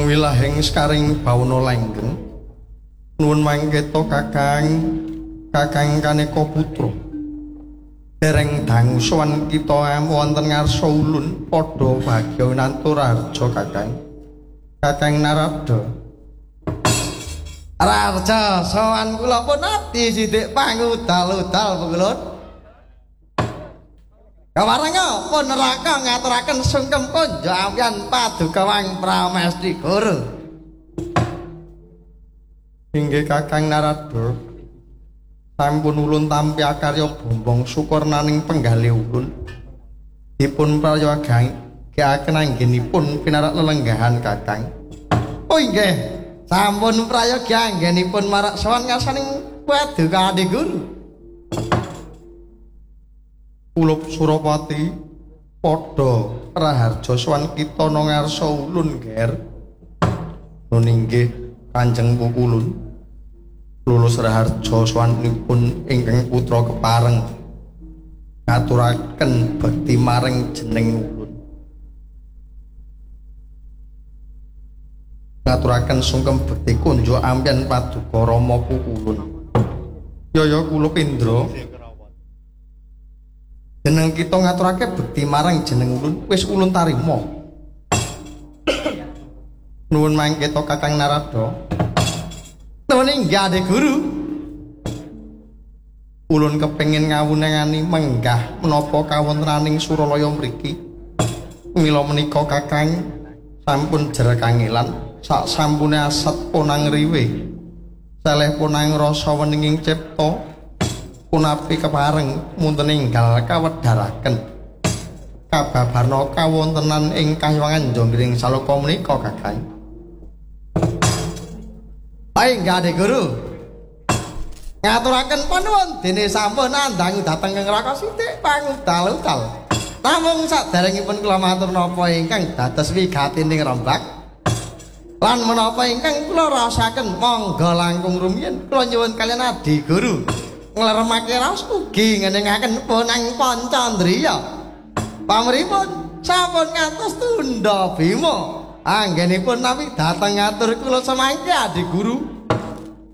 wilahing skaring bawana langgeng nuwun mangketa kakang Kaneka putra dereng dangu sowan kita wonten ngarsa ulun padha bagya winantura harja kakang Narada Raja sowan kula pun ati sithik pangudal-udal pengulun kawarenga pun neraka ngaturaken sungkem konjo amyan paduka wang pramesti guru inggih kakang Narada sampun ulun tampi akarya bombong sukurnaning penggalih ulun dipun prayogaken anggenipun pinarak lelenggahan kakang oh inggih sampun prayoga anggenipun marak sowan ngasaning paduka adi guru Ulup Surapati padha raharja sowan kita nang ngarsa ulun ger nun inggih Kanjeng Pukulun lulus raharja sowanipun ingkang putra kepareng ngaturaken bekti maring jeneng ulun ngaturaken sungkem bekti kunjuk ampian paduka Rama Pukulun yaya kula Indra jeneng kita ngaturake bekti marang jeneng ulun wis ulun tarima nuwun mangketa kakang Narada nuwun inggih Ade Guru ulun kepengin ngawunengani menggah menapa kawontenaning Suralaya mriki mila menika kakang sampun jer kangelan sak sampune asat ponang riwe saleh ponang rasa weninging cipta punapi kepareng munten enggal kawedharaken kababarna kawontenan ing kahyangan jonggring saloka menika kakang Baik Ade Guru ngaturaken panuwun dene sampun andhang dhateng neraka sithik pangudal-udal namung saderengipun kula matur napa ingkang dados wigatining rombak lan menapa ingkang kula rasaken monggo langkung rumiyin kula nyuwun kaliyan Adi Guru ngleremake raos ugi ngenengaken ponang Pancandriya pamripun sampun ngantos tunda Bima anggenipun nami dhateng ngatur kula samangke Adi Guru